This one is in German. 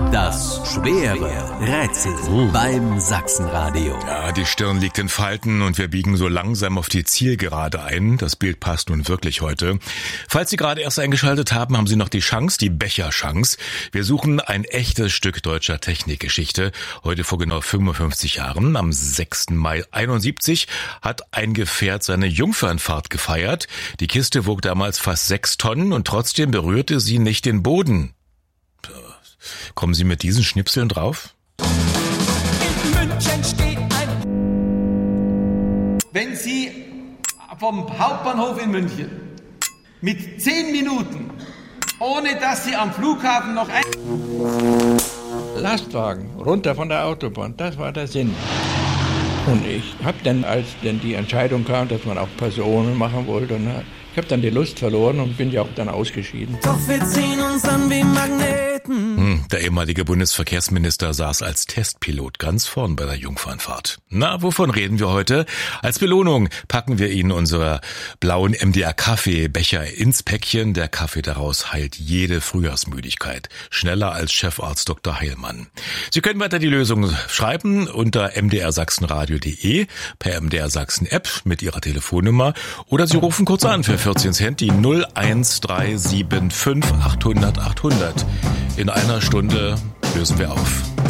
Das schwere Rätsel beim Sachsenradio. Ja, die Stirn liegt in Falten und wir biegen so langsam auf die Zielgerade ein. Das Bild passt nun wirklich heute. Falls Sie gerade erst eingeschaltet haben, haben Sie noch die Chance, die Becherchance. Wir suchen ein echtes Stück deutscher Technikgeschichte. Heute vor genau 55 Jahren, am 6. Mai 71, hat ein Gefährt seine Jungfernfahrt gefeiert. Die Kiste wog damals fast 6 Tonnen und trotzdem berührte sie nicht den Boden. Kommen Sie mit diesen Schnipseln drauf? In München steht Wenn Sie vom Hauptbahnhof in München mit 10 Minuten, ohne dass Sie am Flughafen noch Lastwagen runter von der Autobahn, das war der Sinn. Und ich habe dann, als dann die Entscheidung kam, dass man auch Personen machen wollte, ich habe dann die Lust verloren und bin ja auch dann ausgeschieden. Doch wir ziehen uns an wie Magneten. Der ehemalige Bundesverkehrsminister saß als Testpilot ganz vorn bei der Jungfernfahrt. Na, wovon reden wir heute? Als Belohnung packen wir Ihnen unsere blauen MDR-Kaffeebecher ins Päckchen. Der Kaffee daraus heilt jede Frühjahrsmüdigkeit. Schneller als Chefarzt Dr. Heilmann. Sie können weiter die Lösung schreiben unter mdrsachsenradio.de, per MDR Sachsen App mit Ihrer Telefonnummer oder Sie rufen kurz an für 14 Cent die 01375 800 800. In einer Stunde lösen wir auf.